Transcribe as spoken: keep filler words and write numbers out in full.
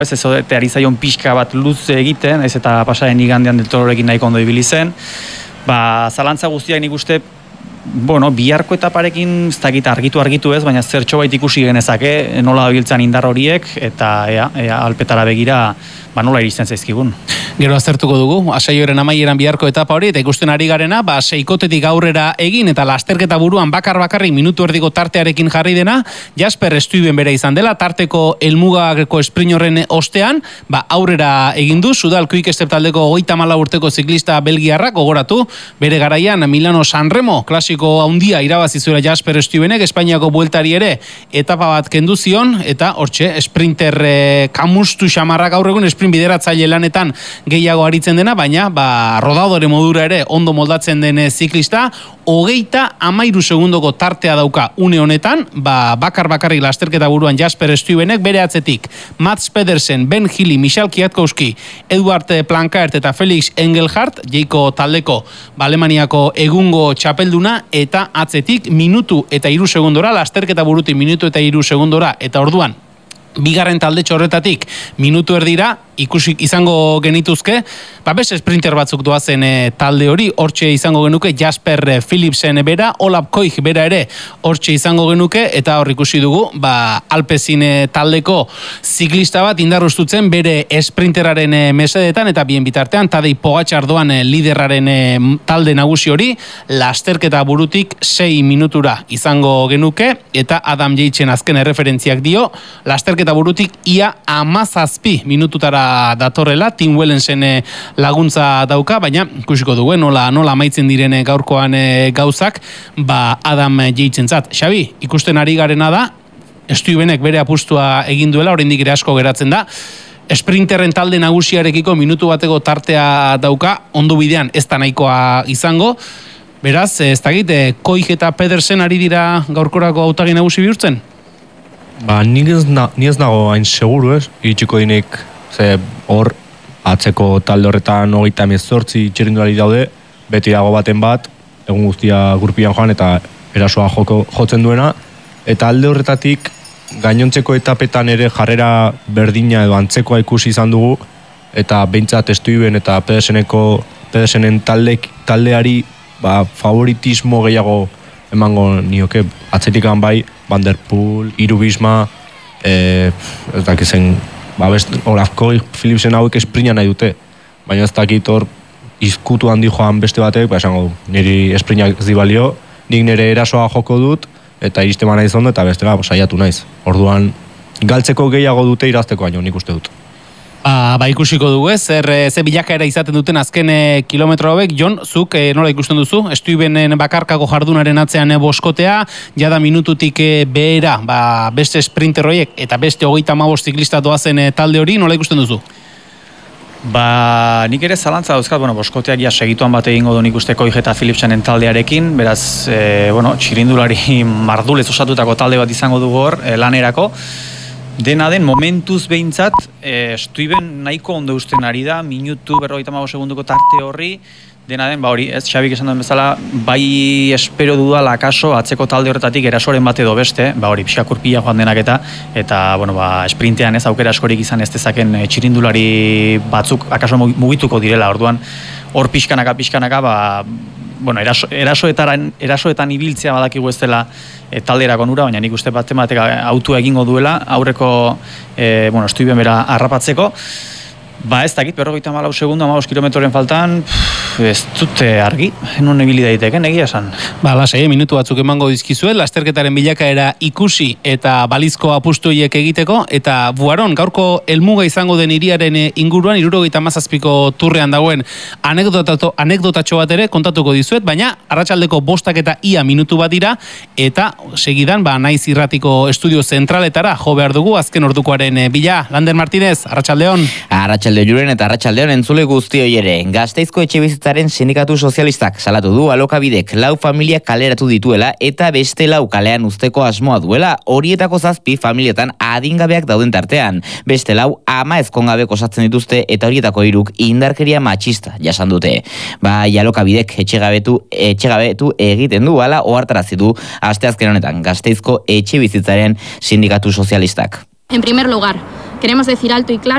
Ez ez odete ari zaion pixka bat luze egiten, ez eta pasaren igandean del Tororekin nahiko ondo ibili zen. Ba, zalantza guztiak nik uste, bueno, biharko etaparekin ez dakit argitu argitu ez, baina zertxo bait ikusi genezake, nola dabiltzan indar horiek, eta ea, ea alpetara begira, ba nola iristen zaizkigun. Gero aztertuko dugu, asaioaren amaieran biharko etapa hori, eta ikusten ari garena, ba, seikotetik aurrera egin, eta lasterketa buruan bakar-bakarrik minutu erdiko tartearekin jarri dena, Jasper Stuyven bere izan dela, tarteko helmugako sprint horren ostean, ba, aurrera egin du, Sudal Quick Step taldeko hogeita hamalau urteko ziklista belgiarrak, gogoratu, bere garaian Milano Sanremo, klasiko handia irabazi zuela Jasper Stuyvenek, Espainiako bueltari ere, etapa bat kendu zion, eta hortxe, sprinter eh, kamustu xamarrak gaur egun, sprint bideratzaile lanetan gehiago aritzen dena, baina ba, rodadore modura ere ondo moldatzen den ziklista, hogeita hamairu segundoko tartea dauka une honetan, ba, bakar-bakarrik lasterketa buruan Jasper Stuyvenek, bere atzetik Mats Pedersen, Ben Healy, Michal Kwiatkowski, Eduard Plankaert eta Felix Engelhardt, jeiko taldeko ba, Alemaniako egungo txapelduna, eta atzetik minutu eta hiru segundora, lasterketa burutik minutu eta hiru segundora, eta orduan bigarren talde horretatik minutu erdira ikusi izango genituzke, ba beste sprinter batzuk doazen e, talde hori, hortxe izango genuke Jasper Philipsen bera, Olaf Koich bera ere hortxe izango genuke, eta hor ikusi dugu, ba Alpecin taldeko ziklista bat indarrustutzen bere sprinteraren e, mesedetan, eta bien bitartean Tadej Pogačar doan e, liderraren e, talde nagusi hori, lasterketa burutik sei minutura izango genuke, eta Adam Yatesen azken erreferentziak dio, lasterketa burutik ia hamazazpi minututara datorrela, Tim Wellensen laguntza dauka, baina ikusiko dugu, nola, nola amaitzen direne gaurkoan gauzak, ba Adam Yatesentzat. Xabi, ikusten ari garena da, Stuyvenek bere apustua egin duela, oraindik ere asko geratzen da, sprinterren talde nagusiarekiko minutu bateko tartea dauka, ondo bidean ez da nahikoa izango, beraz, ez dakit, Koich eta Pedersen ari dira gaurkorako hautagi nagusi bihurtzen? Ba, ni ez, na, ni ez nago hain seguru, ez? Iritsiko dinek, ze hor, atzeko talde horretan hogeita hemezortzi txirrindulari daude, beti dago baten bat, egun guztia gurpian joan eta erasoa joko, jotzen duena, eta alde horretatik gainontzeko etapetan ere jarrera berdina edo antzekoa ikusi izan dugu, eta behintzat Stuyven eta Pederseneko Pedersenen talde, taldeari ba, favoritismo gehiago emango nioke, atzetikan bai, Van der Poel, Irubisma, eh, ez dakizen, ba, best, Olaf Koich, Philipsen hauek esprina nahi dute, baina ez dakit hor izkutu handi joan beste batek, ba, esango du, niri esprinak ez di balio, nik nire erasoa joko dut, eta iristema nahi zondo, eta bestela, saiatu naiz. Orduan, galtzeko gehiago dute irazteko baino, nik uste dut. Ba, ba ikusiko dugu ez, zer, ze bilakaera izaten duten azken e, kilometro hauek. Jon, zuk e, nola ikusten duzu? Stuyvenen bakarkako jardunaren atzean e, boskotea, jada minututik e, behera, ba, beste sprinter horiek eta beste hogeita hamabost ziklista doazen e, talde hori, nola ikusten duzu? Ba, nik ere zalantza dauzkat, bueno, boskoteak ja segituan bat egingo du nik uste Koich eta Philipsenen taldearekin, beraz, e, bueno, txirindulari mardulez osatutako talde bat izango dugu hor, e, lanerako. Dena den, momentuz behintzat, e, Stuyven nahiko ondo usten ari da, minutu berrogeita hamabost segunduko tarte horri, dena den, ba hori, ez, Xabik esan duen bezala, bai espero dudala akaso atzeko talde horretatik erasoren bat edo beste, ba hori, pixka kurpila joan denak eta, eta, bueno, ba, esprintean ez aukera askorik izan ez dezaken e, txirindulari batzuk akaso mugituko direla, orduan, hor pixkanaka, pixkanaka, ba, bueno, eraso, erasoetan, erasoetan ibiltzea badakigu ez dela e, talderako onura, baina nik uste bat tematek autua egingo duela, aurreko, e, bueno, Stuyven bera harrapatzeko. Ba ez dakit, berrogeita hamalau segundo, hamabost kilometroren faltan, pff, ez dute argi, non ibili daiteken, egia esan. Ba, lasai, minutu batzuk emango dizkizuet, lasterketaren bilakaera ikusi eta balizko apustuiek egiteko, eta Buaron, gaurko helmuga izango den hiriaren inguruan, hirurogeita hamazazpiko turrean dagoen anekdotato, anekdotatxo bat ere kontatuko dizuet, baina arratsaldeko bostak eta ia minutu bat dira, eta segidan, ba, naiz irratiko estudio zentraletara jo behar dugu, azken ordukoaren bila. Lander Martínez, arratsaldeon. Arratsalde Julen eta arratsaldeon entzule guztioi ere. Gasteizko etxebizitzaren sindikatu sozialistak salatu du Alokabidek lau familia kaleratu dituela eta beste lau kalean uzteko asmoa duela. Horietako zazpi familietan adingabeak dauden tartean. Beste lau ama ezkongabek osatzen dituzte eta horietako hiruk indarkeria matxista jasan dute. Bai, Alokabidek etxegabetu etxegabetu egiten du hala ohartarazi du asteazken honetan Gasteizko etxebizitzaren sindikatu sozialistak. En primer lugar, queremos decir alto y claro